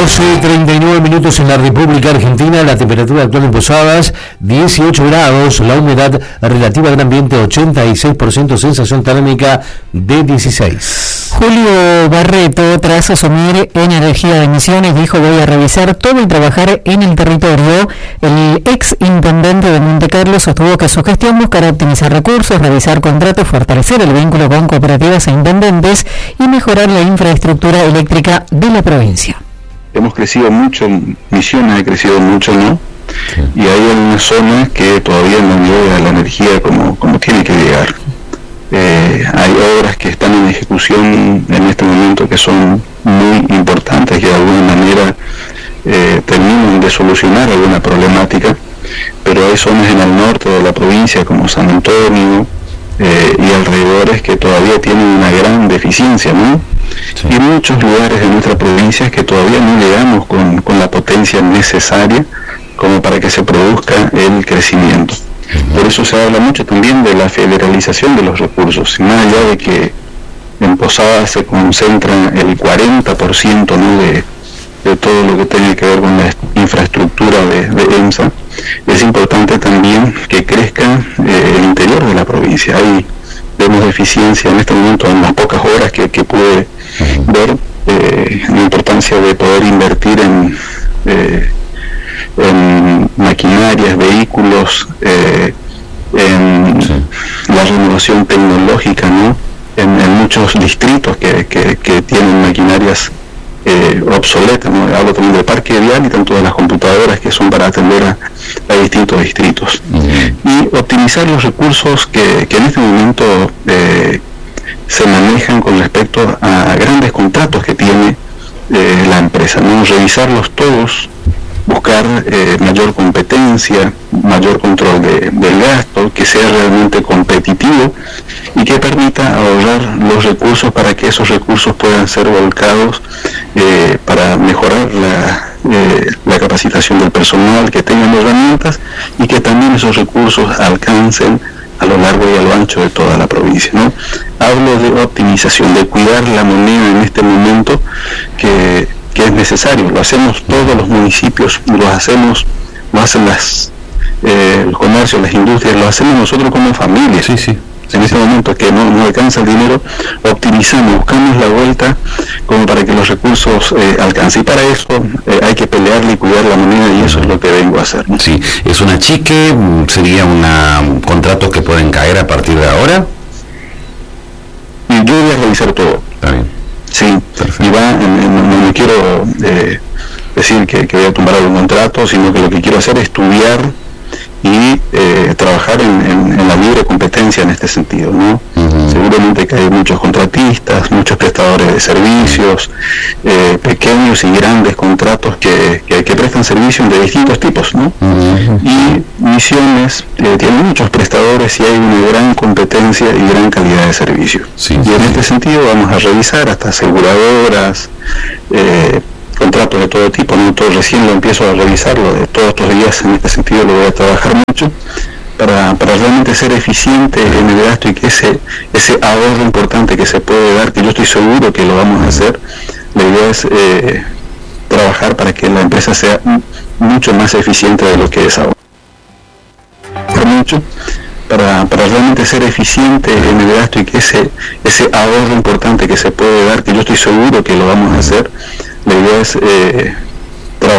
12:39 en la República Argentina, la temperatura actual en Posadas 18 grados, la humedad relativa del ambiente 86%, sensación térmica de 16. Julio Barreto, tras asumir en Energía de Misiones, dijo: voy a revisar todo y trabajar en el territorio. El ex intendente de Monte Carlo sostuvo que su gestión buscará optimizar recursos, revisar contratos, fortalecer el vínculo con cooperativas e intendentes y mejorar la infraestructura eléctrica de la provincia. Hemos crecido mucho, Misiones ha crecido mucho, ¿no? Sí. Y hay algunas zonas que todavía no llega la energía como tiene que llegar. Hay obras que están en ejecución en este momento que son muy importantes, que de alguna manera terminan de solucionar alguna problemática, pero hay zonas en el norte de la provincia como San Antonio y alrededores que todavía tienen una gran deficiencia, ¿no? Sí. Y muchos lugares de nuestra provincia que todavía no llegamos con la potencia necesaria como para que se produzca el crecimiento. Por eso se habla mucho también de la federalización de los recursos, más allá de que en Posadas se concentra el 40%, ¿no? de todo lo que tiene que ver con la infraestructura de EMSA. Es importante también que crezca el interior de la provincia. Ahí vemos deficiencia en este momento en las pocas horas que pude ver, la importancia de poder invertir en maquinarias, vehículos, en la renovación tecnológica, ¿no? En muchos distritos que tienen maquinarias obsoletas, ¿no? Hablo también del parque vial y tanto de las computadoras que son para atender a distintos distritos. Y optimizar los recursos que en este momento se manejan con respecto a grandes contratos que tiene la empresa, ¿no? Revisarlos todos, buscar mayor competencia, mayor control del gasto, que sea realmente competitivo y que permita ahorrar los recursos para que esos recursos puedan ser volcados para mejorar la capacitación del personal, que tengan herramientas y que también esos recursos alcancen a lo largo y a lo ancho de toda la provincia, ¿no? Hablo de optimización, de cuidar la moneda en este momento que es necesario. Lo hacemos todos los municipios, lo hacen los comercios, las industrias, lo hacemos nosotros como familia. Sí. En ese momento que no alcanza el dinero, optimizamos, buscamos la vuelta como para que los recursos alcancen. Y para eso hay que pelearle y cuidar la moneda, y eso es lo que vengo a hacer, ¿no? Sí, es un achique, sería contratos que pueden caer a partir de ahora. Y yo voy a revisar todo. Está bien. Sí, perfecto. Y no quiero decir que voy a tumbar algún contrato, sino que lo que quiero hacer es estudiar y trabajar en la libre competencia en este sentido, ¿no? Seguramente que hay muchos contratistas, muchos prestadores de servicios, pequeños y grandes contratos que prestan servicios de distintos tipos, ¿no? Y Misiones tiene muchos prestadores y hay una gran competencia y gran calidad de servicio. Y en este sentido vamos a revisar hasta aseguradoras, contratos de todo tipo, ¿no? Todo recién lo empiezo a revisarlo de todos estos días. En este sentido lo voy a trabajar mucho para realmente ser eficiente en el gasto y que ese ahorro importante que se puede dar, que yo estoy seguro que lo vamos a hacer. La idea es trabajar para que la empresa sea mucho más eficiente de lo que es ahora. Mucho para realmente ser eficiente en el gasto y que ese ahorro importante que se puede dar, que yo estoy seguro que lo vamos a hacer. La idea es